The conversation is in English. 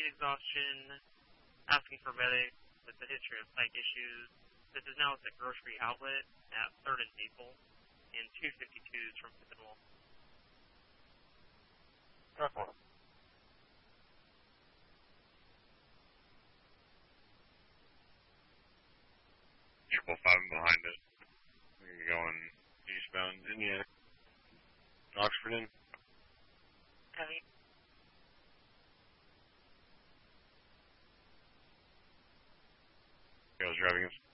exhaustion, asking for medics with a history of psych issues. This is now at the grocery outlet at 3rd and Maple, and 252s from Pivotal. Definitely. Triple 5 behind it. We're going eastbound Indiana. Oxford in. Heavy. I was driving us.